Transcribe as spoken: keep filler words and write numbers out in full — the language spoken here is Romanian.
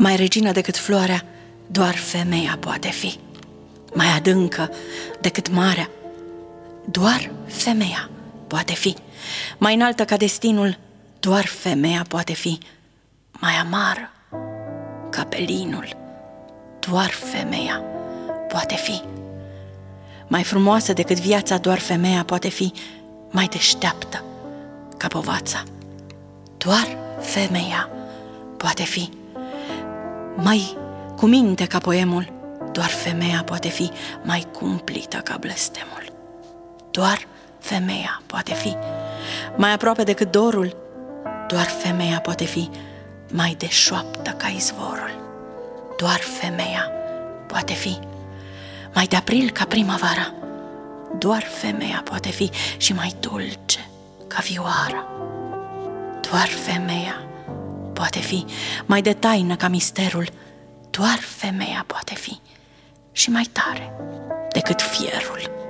Mai regină decât floarea, doar femeia poate fi. Mai adâncă decât marea, doar femeia poate fi. Mai înaltă ca destinul, doar femeia poate fi. Mai amară ca pelinul, doar femeia poate fi. Mai frumoasă decât viața, doar femeia poate fi. Mai deșteaptă ca povața, doar femeia poate fi. Mai cu minte ca poemul, doar femeia poate fi. Mai cumplită ca blestemul, doar femeia poate fi. Mai aproape decât dorul, doar femeia poate fi. Mai deșoaptă ca izvorul, doar femeia poate fi. Mai de april ca primăvara, doar femeia poate fi. Și mai dulce ca vioara, doar femeia poate fi. Mai de taină ca misterul, doar femeia poate fi. Și mai tare decât fierul,